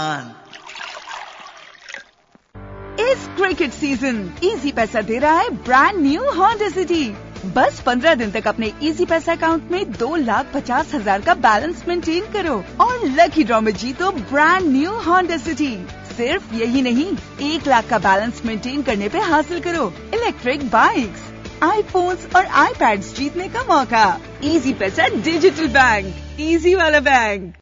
इस cricket season easy पैसा दे रहा है ब्रांड न्यू होंडा सिटी। बस 15 दिन तक अपने इजी पैसा अकाउंट में 2,50,000 का बैलेंस मेंटेन करो और लकी ड्रॉ में जीतो ब्रांड न्यू होंडा सिटी। सिर्फ यही नहीं, 1 लाख का बैलेंस मेंटेन करने पे हासिल करो इलेक्ट्रिक बाइक्स, आईफोन्स और आईपैड्स जीतने का मौका। इजी पैसा डिजिटल बैंक, इजी वाला बैंक।